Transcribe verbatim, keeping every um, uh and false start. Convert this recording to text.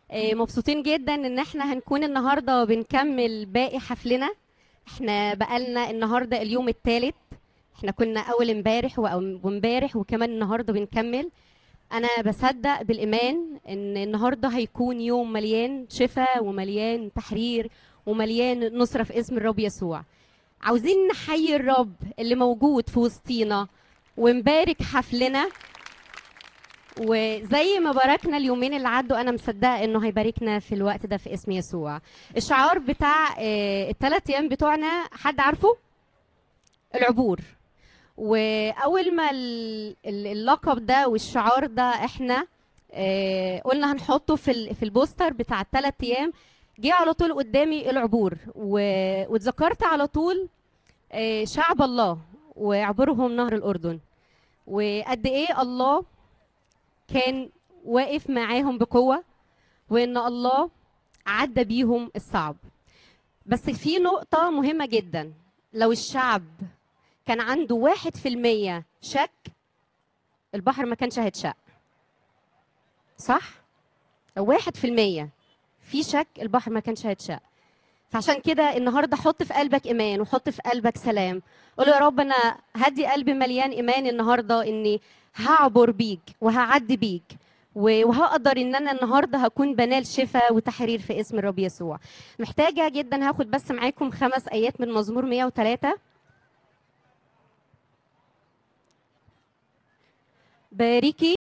آه، مبسوطين جدا ان احنا هنكون النهارده بنكمل باقي حفلنا. احنا بقالنا النهارده اليوم الثالث. احنا كنا اول امبارح وأو- وامبارح وكمان النهارده بنكمل. انا بصدق بالايمان ان النهارده هيكون يوم مليان شفاء ومليان تحرير ومليان نصرة في اسم الرب يسوع. عاوزين نحيي الرب اللي موجود في وسطينا ونبارك حفلنا. وزي ما باركنا اليومين اللي عدوا انا مصدقه انه هيباركنا في الوقت ده في اسم يسوع. الشعار بتاع الثلاث ايام بتوعنا حد عارفه؟ العبور. واول ما ال- ال- اللقب ده والشعار ده احنا آه، قلنا هنحطه في ال- في البوستر بتاع الثلاث ايام، جه على طول قدامي العبور و- واتذكرت على طول آه، شعب الله وعبورهم نهر الاردن، وقد ايه الله كان واقف معاهم بقوة، وإن الله عدى بيهم الصعب. بس في نقطة مهمة جدا، لو الشعب كان عنده واحد في المية شك البحر ما كانش هيتشق. صح؟ لو واحد في المية في شك البحر ما كانش هيتشق. فعشان كده النهارده حط في قلبك ايمان وحط في قلبك سلام. قول يا رب انا هدي قلبي مليان ايمان النهارده اني هعبر بيك وهعدي بيك و- وهقدر ان انا النهارده هكون بنال شفاء وتحرير في اسم الرب يسوع. محتاجه جدا هاخد بس معاكم خمس ايات من مزمور مية وتلاتة. باركي